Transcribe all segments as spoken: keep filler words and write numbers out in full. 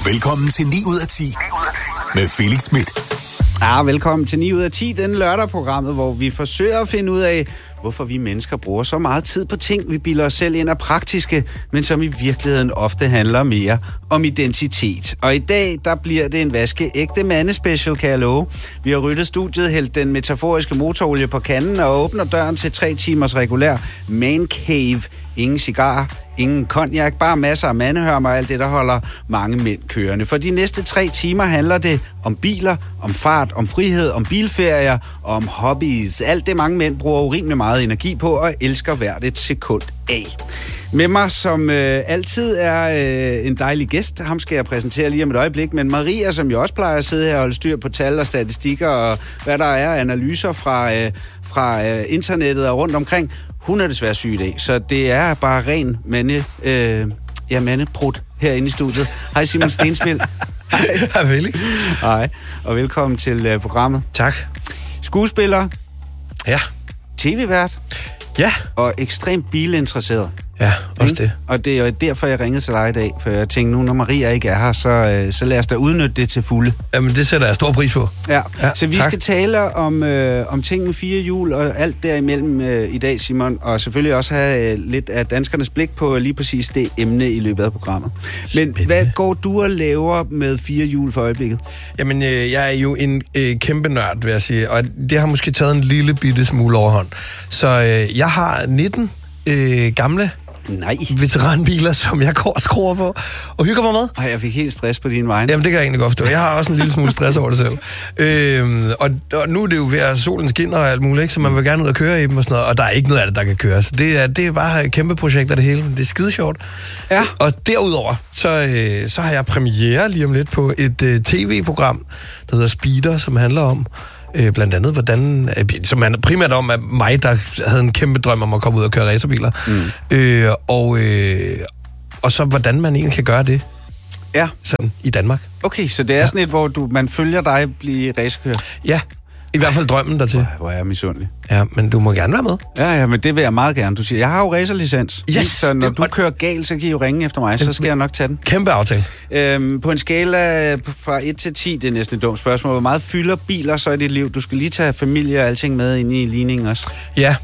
Velkommen til ni ud af ti med Felix Smith. Ja, velkommen til ni ud af ti, den lørdag-programmet, hvor vi forsøger at finde ud af, hvorfor vi mennesker bruger så meget tid på ting, vi bilder os selv ind af praktiske, men som i virkeligheden ofte handler mere om identitet. Og i dag, der bliver det en vaskeægte mandespecial, kan jeg love. Vi har ryddet studiet, hældt den metaforiske motorolie på kanden og åbner døren til tre timers regulær man cave. Ingen cigar, ingen cognac, bare masser af mandehørmer og alt det, der holder mange mænd kørende. For de næste tre timer handler det om biler, om fart, om frihed, om bilferier og om hobbies. Alt det mange mænd bruger urimelig meget energi på og elsker hvert et sekund af. Med mig, som øh, altid er øh, en dejlig gæst. Ham skal jeg præsentere lige om et øjeblik. Men Maria, som jo også plejer at sidde her og holde styr på tal og statistikker og hvad der er analyser fra, øh, fra øh, internettet og rundt omkring, hun er desværre syg i dag. Så det er bare ren mande, øh, ja, mandeprut herinde i studiet. Hej Simon Stenspil. Hej. Hej Felix. Hej, og velkommen til øh, programmet. Tak. Skuespiller. Ja. T V-vært. Ja. Og ekstremt bilinteresseret. Ja, også det. Og det er jo derfor, jeg ringede til dig i dag, for jeg tænkte, nu når Maria ikke er her, så, så lad os da udnytte det til fulde. Jamen, det sætter jeg stor pris på. Ja, ja, så vi tak. skal tale om, øh, om ting med fire hjul og alt derimellem øh, i dag, Simon, og selvfølgelig også have øh, lidt af danskernes blik på lige præcis det emne i løbet af programmet. Men Spændende. Hvad går du og laver med fire hjul for øjeblikket? Jamen, øh, jeg er jo en øh, kæmpe nørd, vil jeg sige, og det har måske taget en lille bitte smule overhånd. Så øh, jeg har nitten øh, gamle Nej. veteranbiler, som jeg går og skruer på og hygger mig med. Ej, jeg fik helt stress på din vegne. Jamen, det kan jeg egentlig godt forstå. Jeg har også en lille smule stress over det selv. Øhm, og, og nu er det jo ved at solen skinner og alt muligt, ikke? Så man vil gerne ud og køre i dem og sådan noget, og der er ikke noget af det, der kan køres. Det er, det er bare et kæmpe projekt af det hele, men det er skide sjovt. Ja. Og derudover, så, øh, så har jeg premiere lige om lidt på et øh, tv-program, der hedder Speeder, som handler om Øh, blandt andet, hvordan, øh, som handler primært om at mig, der havde en kæmpe drøm om at komme ud og køre racerbiler. Mm. Øh, og, øh, og så hvordan man egentlig kan gøre det ja. Sådan, i Danmark. Okay, så det er ja. Sådan et, hvor du, man følger dig blive racerkører? Ja, i hvert fald drømmen dertil. Hvor er jeg misundelig. Ja, men du må gerne være med. Ja, ja, men det vil jeg meget gerne. Du siger, jeg har jo racerlicens. Yes, så når det, du kører galt, så kan I jo ringe efter mig, så skal jeg nok tage den. Kæmpe aftale. Øhm, på en skala fra et til ti, det er næsten et dumt spørgsmål. Hvor meget fylder biler så i dit liv? Du skal lige tage familie og alting med ind i ligningen også. Ja.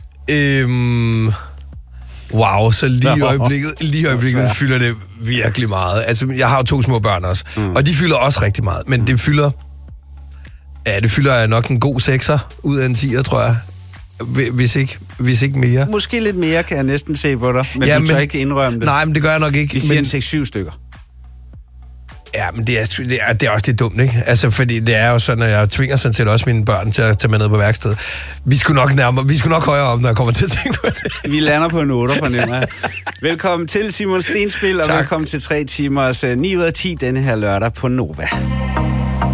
Øhm... Wow, så lige i øjeblikket, lige i øjeblikket fylder det virkelig meget. Altså, jeg har jo to små børn også, mm. og de fylder også rigtig meget, men mm. det fylder... Ja, det fylder nok en god sekser ud af en tier, tror jeg. Hvis ikke, hvis ikke mere. Måske lidt mere, kan jeg næsten se på dig, men ja, du men, tør ikke indrømme det. Nej, men det gør jeg nok ikke. Vi siger men, en seks syv stykker. Ja, men det er, det, er, det er også lidt dumt, ikke? Altså, fordi det er jo sådan, at jeg tvinger sådan set også mine børn til at tage med ned på værkstedet. Vi skulle nok nærmere, vi skulle nok højere op, når jeg kommer til at tænke på det. Vi lander på en otter, fornemmer jeg. Velkommen til Simon Stenspil, og tak. Velkommen til tre timers ni ud af ti denne her lørdag på Nova.